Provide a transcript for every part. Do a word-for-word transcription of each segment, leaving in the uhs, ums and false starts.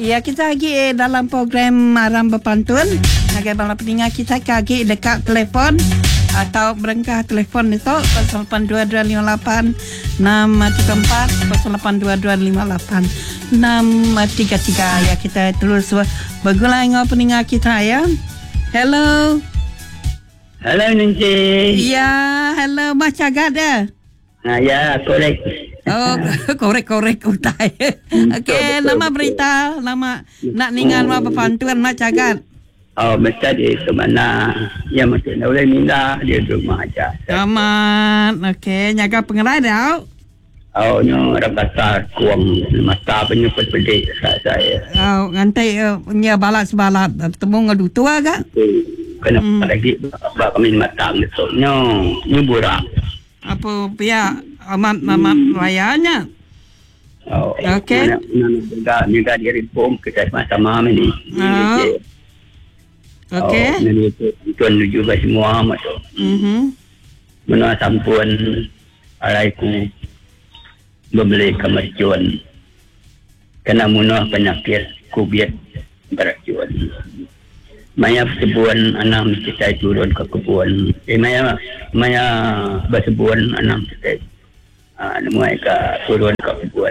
Ya, kita lagi dalam program Maram Berpantun. Bagaimana pendengar kita lagi dekat telefon atau berengkah telefon itu kosong lapan dua dua lima lapan enam tiga empat kosong lapan dua dua lima lapan enam tiga tiga. Ya, kita terus bergulang dengan pendengar kita ya. Hello. Hello Nancy. Ya, hello Mas Cagat ya. Ah, ya, korek. Oh, korek-korek utai. Okey, nama berita, nama nak ningan apa pantun Mak Cagat. Oh, mesti dia ke mana? Ya, mesti nak boleh minta dia di rumah aja. Aman. Okey, nyaga pengerai dah. Oh, no, orang kata kuang mata penyupat pedik saya. Oh, ngantai uh, punya balat-balat temu ngadu tua gak? Kena hmm. lagi bak kami matang gitu. No, nyubura. Apa pihak amat amat rayanya? Oh, okey. Juga juga di reform kita sama-sama ni. Oh. Okey. Oh, ni tuan juga semua masuk. Mhm. Mana sampun alaiku membeli kemajuan kena munah penyakit kubiat beracun. Maya sebuan anam kita turun ke kebun. Eh maya maya bersebuan anam kita ah mereka turun ke kebun.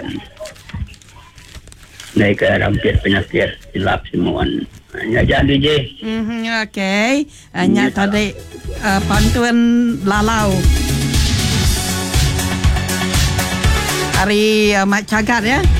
Mereka rampir penyakit silap semua. Hanya jadi je. Mhm, okey. Hanya tadi uh, pantun lalau. Hari uh, Mak Cagat ya.